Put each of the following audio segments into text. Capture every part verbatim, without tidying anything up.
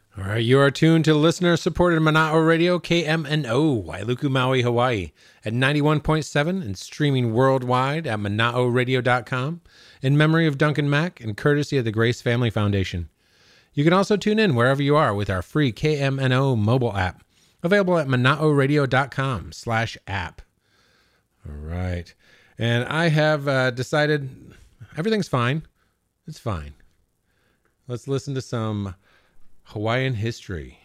All right, you are tuned to listener-supported Mana'o Radio, K M N O, Wailuku, Maui, Hawaii, at ninety-one point seven and streaming worldwide at mana'o radio dot com in memory of Duncan Mack and courtesy of the Grace Family Foundation. You can also tune in wherever you are with our free K M N O mobile app, available at mana'o radio dot com slash app. All right, and I have uh, decided everything's fine. It's fine. Let's listen to some Hawaiian history.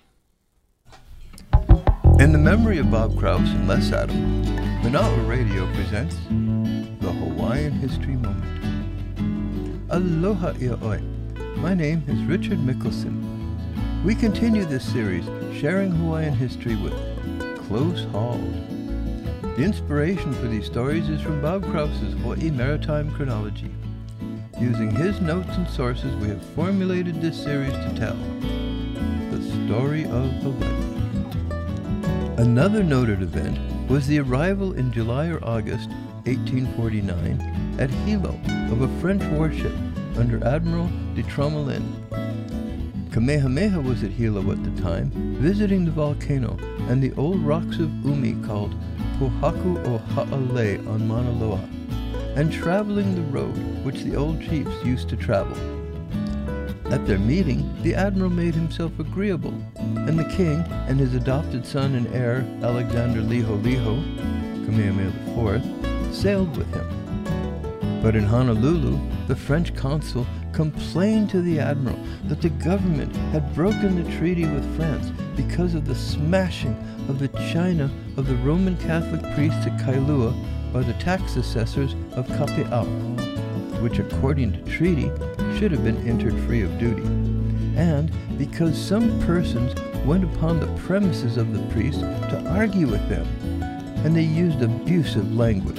In the memory of Bob Krause and Les Adams, Mana'o Radio presents the Hawaiian History Moment. Aloha ia'oi. My name is Richard Mickelson. We continue this series sharing Hawaiian history with Close Hauled. The inspiration for these stories is from Bob Krause's Hawaii Maritime Chronology. Using his notes and sources, we have formulated this series to tell the story of Hawaii. Another noted event was the arrival in July or August eighteen forty-nine at Hilo of a French warship under Admiral de Tromelin. Kamehameha was at Hilo at the time, visiting the volcano and the old rocks of Umi called Pohaku o Ha'ale on Mauna Loa, and traveling the road which the old chiefs used to travel. At their meeting, the admiral made himself agreeable, and the king and his adopted son and heir, Alexander Liholiho, Kamehameha the fourth, sailed with him. But in Honolulu, the French consul complained to the admiral that the government had broken the treaty with France because of the smashing of the china of the Roman Catholic priests at Kailua by the tax assessors of Kape'au, which according to treaty should have been entered free of duty, and because some persons went upon the premises of the priests to argue with them, and they used abusive language.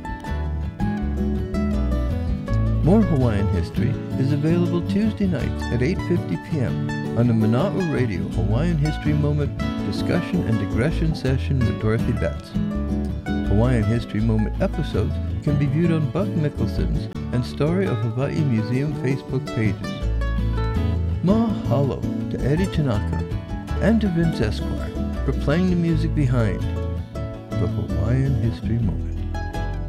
More Hawaiian history is available Tuesday nights at eight fifty p.m. on the Mana'o Radio Hawaiian History Moment discussion and digression session with Dorothy Betts. Hawaiian History Moment episodes can be viewed on Buck Mickelson's and Story of Hawaii Museum Facebook pages. Mahalo to Eddie Tanaka and to Vince Esquire for playing the music behind the Hawaiian History Moment.